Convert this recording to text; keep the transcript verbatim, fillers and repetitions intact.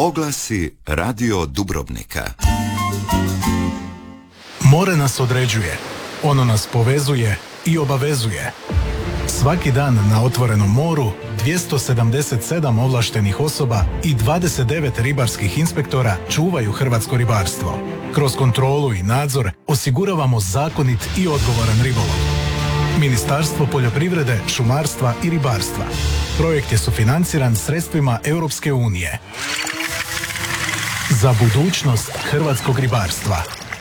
Oglasi Radio Dubrovnika. More nas određuje, ono nas povezuje i obavezuje. Svaki dan na otvorenom moru dvjesto sedamdeset sedam ovlaštenih osoba i dvadeset devet ribarskih inspektora čuvaju hrvatsko ribarstvo. Kroz kontrolu i nadzor osiguravamo zakonit i odgovoran ribolov. Ministarstvo poljoprivrede, šumarstva i ribarstva. Projekt je sufinanciran sredstvima Europske unije. Za budućnost hrvatskog ribarstva.